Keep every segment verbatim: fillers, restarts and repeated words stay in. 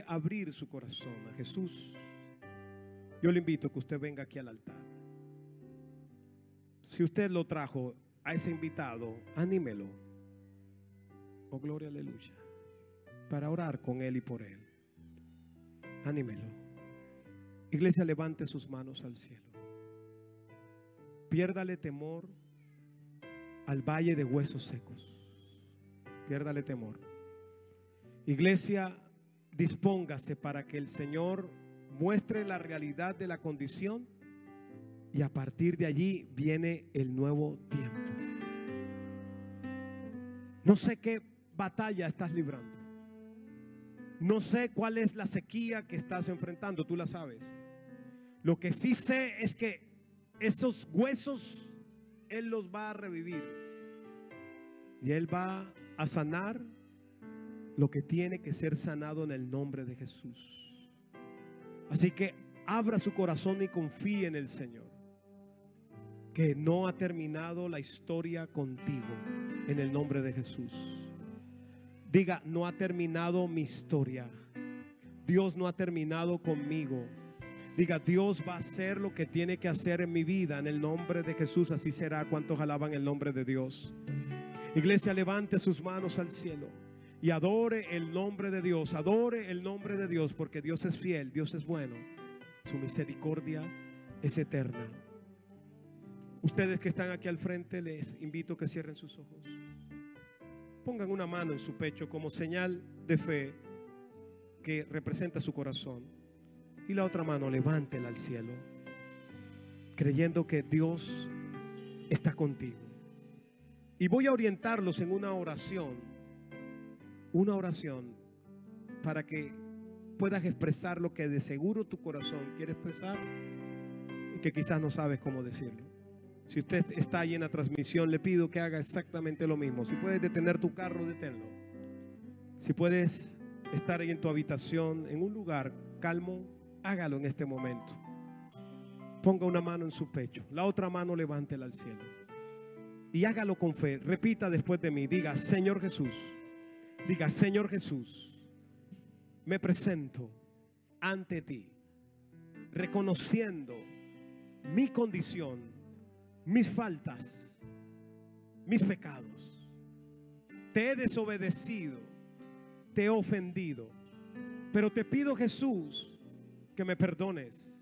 abrir su corazón a Jesús, yo le invito a que usted venga aquí al altar. Si usted lo trajo a ese invitado, anímelo. Oh, gloria, aleluya. Para orar con él y por él. Anímelo. Iglesia, levante sus manos al cielo. Piérdale temor al valle de huesos secos. Piérdale temor. Iglesia, dispóngase para que el Señor muestre la realidad de la condición, y a partir de allí viene el nuevo tiempo. No sé qué batalla estás librando. No sé cuál es la sequía que estás enfrentando, tú la sabes. Lo que sí sé es que esos huesos Él los va a revivir, y Él va a sanar lo que tiene que ser sanado en el nombre de Jesús. Así que abra su corazón y confíe en el Señor, que no ha terminado la historia contigo, en el nombre de Jesús. Diga: no ha terminado mi historia. Dios no ha terminado conmigo. Diga: Dios va a hacer lo que tiene que hacer en mi vida, en el nombre de Jesús. Así será. ¿Cuántos alaban el nombre de Dios? Iglesia, levante sus manos al cielo y adore el nombre de Dios. Adore el nombre de Dios, porque Dios es fiel, Dios es bueno, su misericordia es eterna. Ustedes que están aquí al frente, les invito a que cierren sus ojos. Pongan una mano en su pecho como señal de fe que representa su corazón, y la otra mano levántela al cielo, creyendo que Dios está contigo. Y voy a orientarlos en una oración, una oración para que puedas expresar lo que de seguro tu corazón quiere expresar y que quizás no sabes cómo decirlo. Si usted está ahí en la transmisión, le pido que haga exactamente lo mismo. Si puedes detener tu carro, deténlo. Si puedes estar ahí en tu habitación, en un lugar calmo, hágalo en este momento. Ponga una mano en su pecho, la otra mano levántela al cielo y hágalo con fe. Repita después de mí. Diga: Señor Jesús. Diga: Señor Jesús, me presento ante ti, reconociendo mi condición, mis faltas, mis pecados. Te he desobedecido, te he ofendido, pero te pido, Jesús, que me perdones.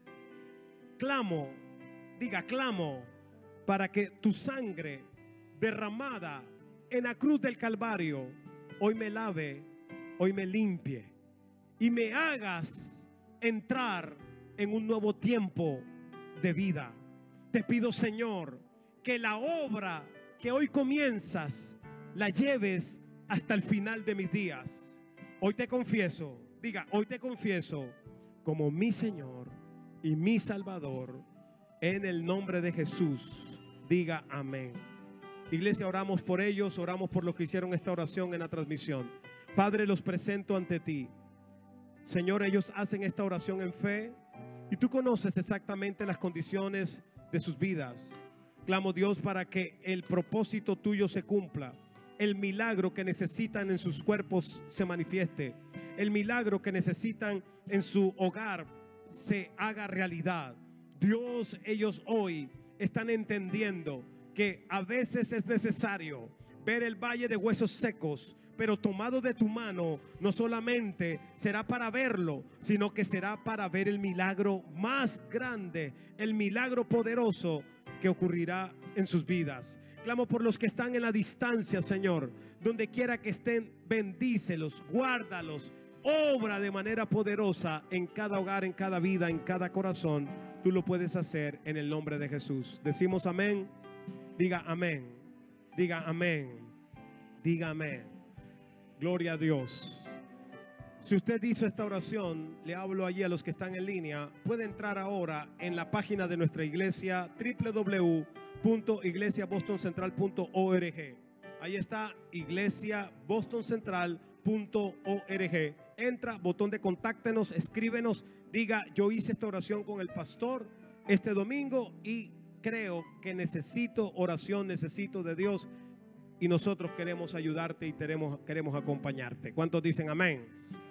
Clamo, diga clamo, para que tu sangre derramada en la cruz del Calvario hoy me lave, hoy me limpie y me hagas entrar en un nuevo tiempo de vida. Te pido, Señor, que la obra que hoy comienzas la lleves hasta el final de mis días. Hoy te confieso, diga, hoy te confieso como mi Señor y mi Salvador, en el nombre de Jesús. Diga amén. Iglesia, oramos por ellos, oramos por los que hicieron esta oración en la transmisión. Padre, los presento ante ti. Señor, ellos hacen esta oración en fe y tú conoces exactamente las condiciones de sus vidas. Clamo, Dios, para que el propósito tuyo se cumpla. El milagro que necesitan en sus cuerpos se manifieste. El milagro que necesitan en su hogar se haga realidad. Dios, ellos hoy están entendiendo que a veces es necesario ver el valle de huesos secos, pero tomado de tu mano, no solamente será para verlo, sino que será para ver el milagro más grande, el milagro poderoso que ocurrirá en sus vidas. Clamo por los que están en la distancia, Señor, donde quiera que estén, bendícelos, guárdalos, obra de manera poderosa en cada hogar, en cada vida, en cada corazón. Tú lo puedes hacer en el nombre de Jesús. Decimos amén. Diga amén. Diga amén. Diga amén. Gloria a Dios. Si usted hizo esta oración, le hablo allí a los que están en línea, puede entrar ahora en la página de nuestra iglesia, doble u doble u doble u punto iglesia boston central punto org. Ahí está, iglesia boston central punto org. Entra, botón de contáctenos, escríbenos, diga: yo hice esta oración con el pastor este domingo y creo que necesito oración, necesito de Dios, y nosotros queremos ayudarte y queremos, queremos acompañarte. ¿Cuántos dicen amén?